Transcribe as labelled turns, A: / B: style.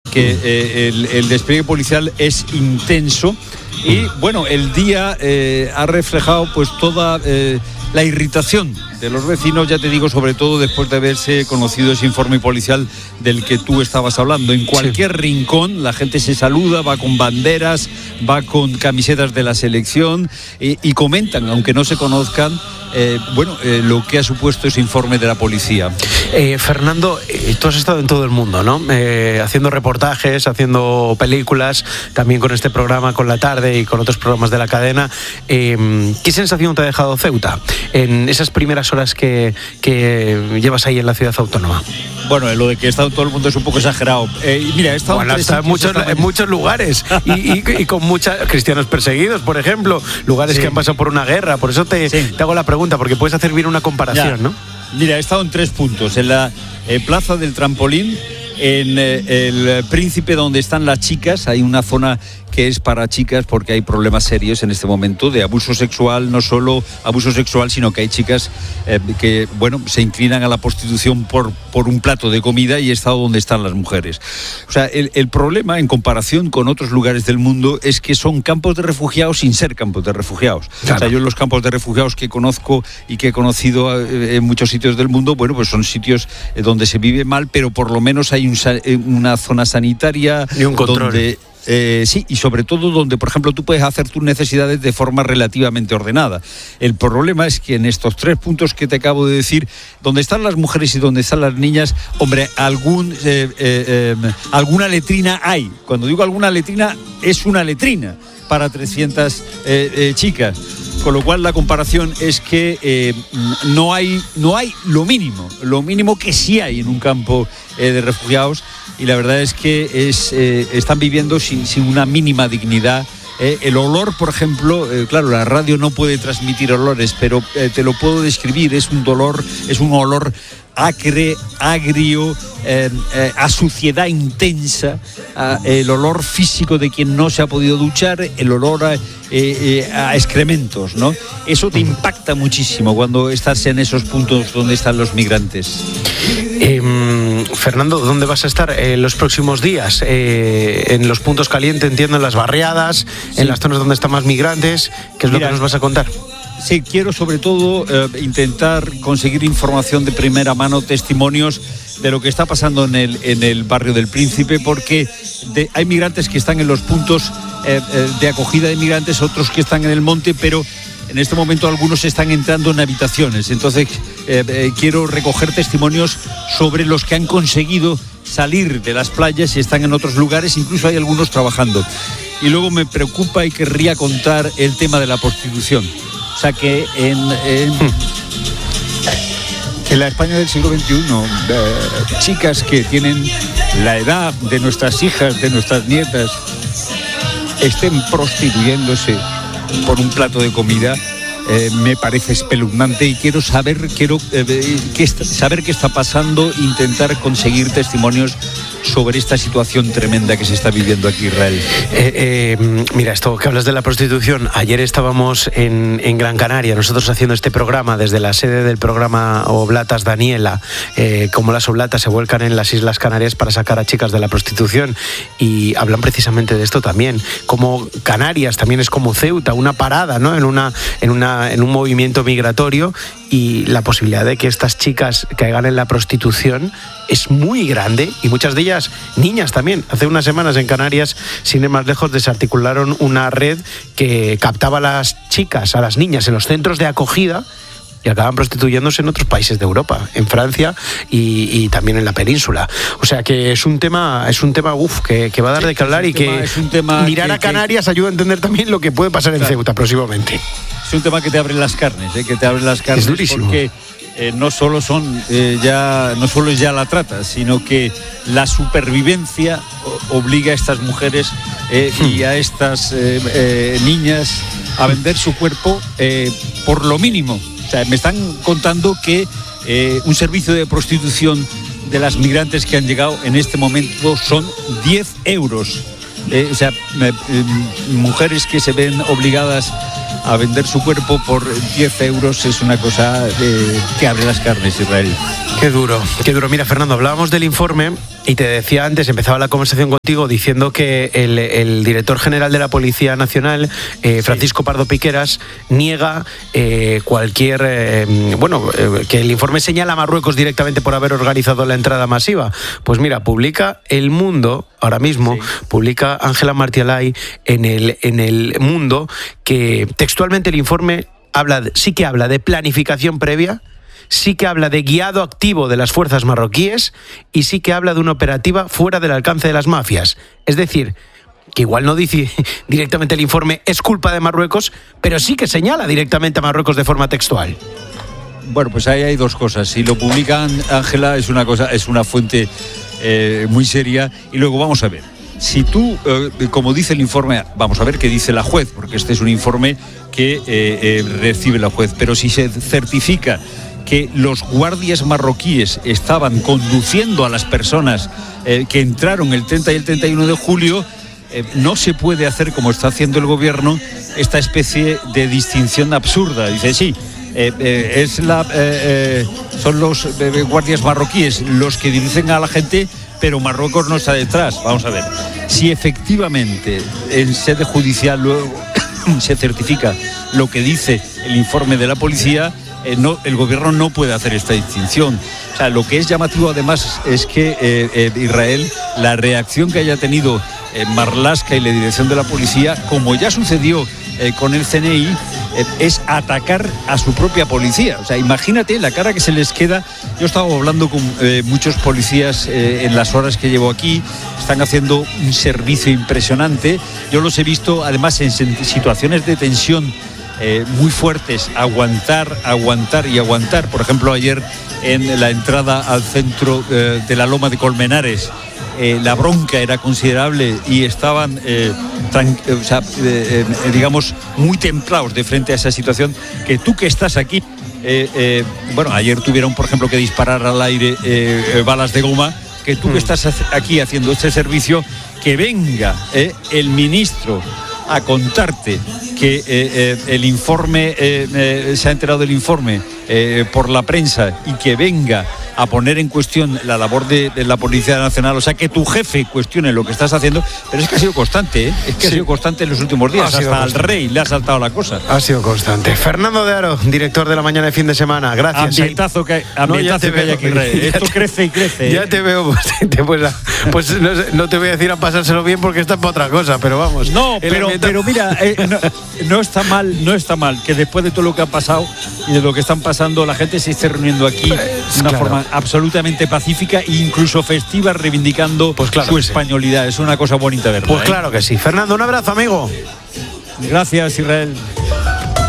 A: que el despliegue policial es intenso y, bueno, el día ha reflejado pues toda la irritación de los vecinos, ya te digo, sobre todo después de haberse conocido ese informe policial del que tú estabas hablando. En cualquier rincón la gente se saluda, va con banderas, va con camisetas de la selección y comentan, aunque no se conozcan, lo que ha supuesto ese informe de la policía.
B: Fernando, tú has estado en todo el mundo, ¿no? Haciendo reportajes, haciendo películas, también con este programa, con La Tarde y con otros programas de la cadena. ¿Qué sensación te ha dejado Ceuta en esas primeras horas que llevas ahí en la ciudad autónoma?
A: Bueno, lo de que he estado en todo el mundo es un poco exagerado. Mira, he estado
B: en muchos lugares y con muchos cristianos perseguidos, por ejemplo, lugares que han pasado por una guerra. Por eso te hago la pregunta, porque puedes hacer bien una comparación, ¿no?
A: Mira, he estado en 3 puntos. En la Plaza del Trampolín, en el Príncipe, donde están las chicas. Hay una zona que es para chicas porque hay problemas serios en este momento de abuso sexual, no solo abuso sexual, sino que hay chicas que, se inclinan a la prostitución por un plato de comida, y he estado donde están las mujeres. O sea, el problema, en comparación con otros lugares del mundo, es que son campos de refugiados sin ser campos de refugiados. Claro. O sea, yo en los campos de refugiados que conozco y que he conocido en muchos sitios del mundo, pues son sitios donde se vive mal, pero por lo menos hay una zona sanitaria
B: y un control.
A: Donde sí, y sobre todo donde, por ejemplo, tú puedes hacer tus necesidades de forma relativamente ordenada. El problema es que en estos 3 puntos que te acabo de decir, donde están las mujeres y donde están las niñas, hombre, alguna letrina hay. Cuando digo alguna letrina, es una letrina para 300 chicas. Con lo cual la comparación es que no hay lo mínimo que sí hay en un campo de refugiados, y la verdad es que están viviendo sin una mínima dignidad. El olor, por ejemplo, claro, la radio no puede transmitir olores, pero te lo puedo describir, es un olor acre, agrio, a suciedad intensa, el olor físico de quien no se ha podido duchar, el olor a excrementos, ¿no? Eso te impacta muchísimo cuando estás en esos puntos donde están los migrantes.
B: Fernando, ¿dónde vas a estar en los próximos días? En los puntos calientes, entiendo, en las barriadas, en las zonas donde están más migrantes. ¿Qué es lo que nos vas a contar?
A: Sí, quiero sobre todo intentar conseguir información de primera mano, testimonios de lo que está pasando en el barrio del Príncipe, porque hay migrantes que están en los puntos de acogida de migrantes, otros que están en el monte, pero en este momento algunos están entrando en habitaciones. Entonces quiero recoger testimonios sobre los que han conseguido salir de las playas y están en otros lugares, incluso hay algunos trabajando. Y luego me preocupa y querría contar el tema de la prostitución. O sea que en la España del siglo XXI, chicas que tienen la edad de nuestras hijas, de nuestras nietas, estén prostituyéndose por un plato de comida, me parece espeluznante, y quiero saber qué está pasando, intentar conseguir testimonios sobre esta situación tremenda que se está viviendo aquí en Israel.
B: Mira, esto que hablas de la prostitución, ayer estábamos en Gran Canaria, nosotros haciendo este programa desde la sede del programa Oblatas Daniela, como las oblatas se vuelcan en las Islas Canarias para sacar a chicas de la prostitución, y hablan precisamente de esto también, como Canarias también es como Ceuta, una parada, ¿no? en un movimiento migratorio, y la posibilidad de que estas chicas caigan en la prostitución es muy grande, y muchas de ellas niñas también. Hace unas semanas en Canarias, sin ir más lejos, desarticularon una red que captaba a las chicas, a las niñas en los centros de acogida, y acaban prostituyéndose en otros países de Europa, en Francia y también en la península. O sea que es un tema que va a dar de qué hablar, y que mirar a Canarias ayuda a entender también lo que puede pasar en Ceuta próximamente.
A: Es un tema que te abre las carnes,
B: Es durísimo.
A: Porque no solo es ya la trata, sino que la supervivencia obliga a estas mujeres y a estas niñas a vender su cuerpo por lo mínimo. O sea, me están contando que un servicio de prostitución de las migrantes que han llegado en este momento son 10 euros. Mujeres que se ven obligadas a vender su cuerpo por 10 euros es una cosa que abre las carnes, Israel.
B: Qué duro, qué duro. Mira, Fernando, hablábamos del informe y te decía antes, empezaba la conversación contigo diciendo que el director general de la Policía Nacional, Francisco Pardo Piqueras, niega cualquier... que el informe señala a Marruecos directamente por haber organizado la entrada masiva. Pues mira, publica El Mundo, ahora mismo, publica Ángela Martialay en el Mundo, que textualmente el informe sí que habla de planificación previa, sí que habla de guiado activo de las fuerzas marroquíes y sí que habla de una operativa fuera del alcance de las mafias. Es decir, que igual no dice directamente el informe es culpa de Marruecos, pero sí que señala directamente a Marruecos de forma textual.
A: Bueno, pues ahí hay dos cosas. Si lo publica Ángela es una fuente muy seria. Y luego vamos a ver. Si tú, como dice el informe, vamos a ver qué dice la juez, porque este es un informe que recibe la juez, pero si se certifica que los guardias marroquíes estaban conduciendo a las personas que entraron el 30 y el 31 de julio, no se puede hacer, como está haciendo el gobierno, esta especie de distinción absurda. Dice, sí, son los guardias marroquíes los que dirigen a la gente, pero Marruecos no está detrás. Vamos a ver, si efectivamente en sede judicial luego se certifica lo que dice el informe de la policía, el gobierno no puede hacer esta distinción. O sea, lo que es llamativo además es que Israel, la reacción que haya tenido Marlaska y la dirección de la policía, como ya sucedió con el CNI, es atacar a su propia policía. O sea, imagínate la cara que se les queda. Yo estaba hablando con muchos policías en las horas que llevo aquí. Están haciendo un servicio impresionante. Yo los he visto además en situaciones de tensión muy fuertes, aguantar y aguantar. Por ejemplo, ayer en la entrada al centro de la Loma de Colmenares, la bronca era considerable y estaban, digamos, muy templados de frente a esa situación. Que tú que estás aquí, ayer tuvieron, por ejemplo, que disparar al aire balas de goma. Que tú que estás aquí haciendo este servicio, que venga el ministro a contarte que el informe, se ha enterado del informe por la prensa, y que venga a poner en cuestión la labor de la Policía Nacional, o sea, que tu jefe cuestione lo que estás haciendo. Pero es que ha sido constante, es que ha sido constante en los últimos días, hasta al rey le ha saltado la cosa.
B: Ha sido constante. Fernando de Aro, director de La Mañana de Fin de Semana, gracias.
A: Ambientazo que hay aquí, Rey. Esto crece y crece.
B: Ya te veo, pues no te voy a decir a pasárselo bien porque está para otra cosa, pero vamos.
A: No, pero mira, no está mal que después de todo lo que ha pasado y de lo que están pasando, la gente se esté reuniendo aquí de una forma absolutamente pacífica e incluso festiva, reivindicando su españolidad. Es una cosa bonita, ¿verdad?
B: Pues claro que sí. Fernando, un abrazo, amigo.
A: Gracias, Israel.